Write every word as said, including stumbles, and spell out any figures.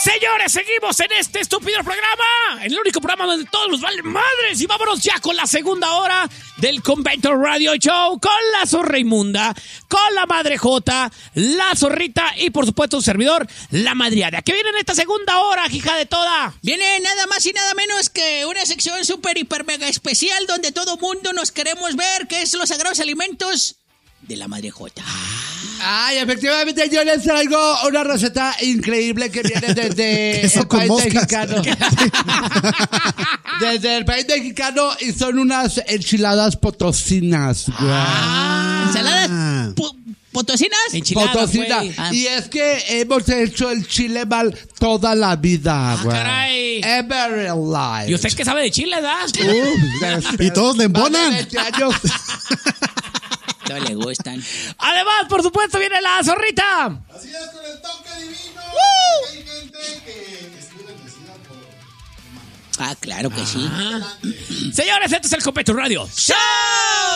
Señores, seguimos en este estúpido programa, en el único programa donde todos nos valen madres. Y vámonos ya con la segunda hora del Convento Radio Show, con la zorra inmunda, con la madre Jota, la zorrita y por supuesto un servidor, la madriada. ¿Qué viene en esta segunda hora, hija de toda? Viene nada más y nada menos que una sección súper, hiper, mega especial donde todo mundo nos queremos ver, que es los sagrados alimentos de la madre Jota. Ay, efectivamente, yo les traigo una receta increíble que viene desde Eso el con país moscas. mexicano. Desde el país mexicano y son unas enchiladas potosinas. Ah, ¿ensaladas po- potosinas? Enchiladas, Potosina. güey. Ah. Y es que hemos hecho el chile mal toda la vida, Ah, güey. caray. Ever alive. ¿Y usted qué sabe de Chile, verdad? Uf, Y todos le embonan. Más de veinte años. No le gustan. Además, por supuesto, viene la zorrita. Así es, con el toque divino. ¡Woo! Hay gente que estuvo bendecida por... Ah, claro que sí. Ah. Señores, este es el Convento Radio Show.